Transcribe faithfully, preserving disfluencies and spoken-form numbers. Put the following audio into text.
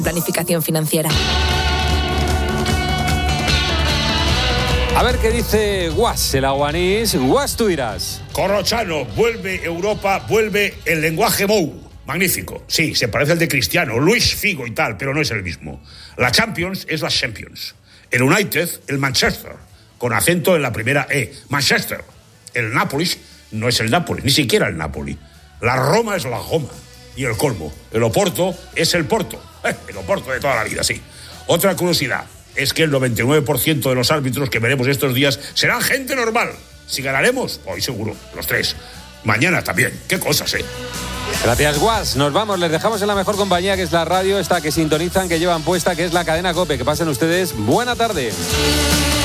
Planificación financiera. A ver qué dice Guas, el aguanís. Guas, tú dirás. Corrochano, vuelve Europa, vuelve el lenguaje Mou. Magnífico. Sí, se parece al de Cristiano, Luis Figo y tal, pero no es el mismo. La Champions es la Champions. El United, el Manchester, con acento en la primera E. Manchester. El Nápoles no es el Nápoles, ni siquiera el Napoli. La Roma es la Roma. Y el colmo, el Oporto es el Porto. Eh, el Oporto de toda la vida, sí. Otra curiosidad es que el noventa y nueve por ciento de los árbitros que veremos estos días serán gente normal. Si ganaremos, hoy seguro, los tres. Mañana también. Qué cosas, ¿eh? Gracias, Guas. Nos vamos. Les dejamos en la mejor compañía, que es la radio, esta que sintonizan, que llevan puesta, que es la cadena COPE. Que pasen ustedes buena tarde.